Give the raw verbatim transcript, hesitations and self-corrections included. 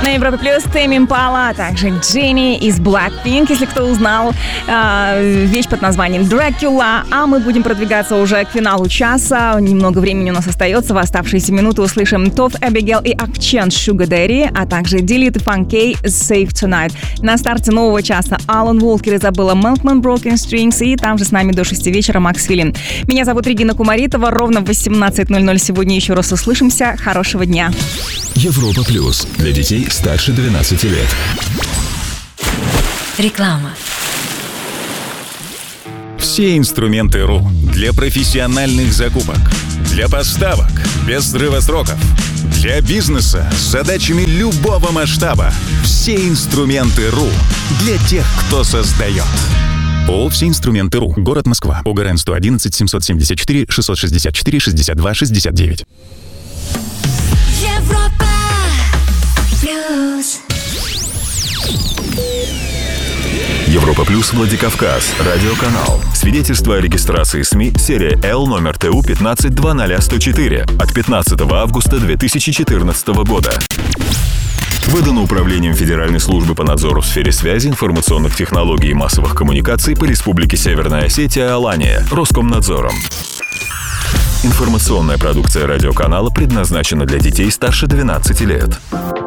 на Европе Плюс Тэмми Импала, а также Дженни из Blackpink, если кто узнал. Э, вещь под названием Dracula. А мы будем продвигаться уже к финалу часа. Немного времени у нас остается. В оставшиеся минуты услышим Тоф Эбигейл и Акчен Sugar Daddy, а также Delete и Фанкей Safe Tonight. На старте нового часа Алан Волкер, Изабелла Мелкман, Broken Strings, и там же с нами до шести вечера Макс Филин. Меня зовут Регина Кумаритова. Ровно в восемнадцать ноль ноль сегодня еще раз услышимся. Хорошего дня. Европа Плюс. Для детей старше двенадцати лет. Реклама. Все инструменты РУ для профессиональных закупок, для поставок без срыва сроков, для бизнеса с задачами любого масштаба. Все инструменты РУ для тех, кто создает. ООО «Все инструменты РУ». Город Москва. ОГРН сто одиннадцать семьсот семьдесят четыре шестьсот шестьдесят четыре шестьдесят два шестьдесят девять. Европа Плюс. Европа Плюс Владикавказ. Радиоканал. Свидетельство о регистрации СМИ. Серия Л номер Т У пятнадцать два ноль сто четыре от пятнадцатого августа две тысячи четырнадцатого года. Выдано Управлением Федеральной службы по надзору в сфере связи, информационных технологий и массовых коммуникаций по Республике Северная Осетия, Алания, Роскомнадзором. Информационная продукция радиоканала предназначена для детей старше двенадцати лет.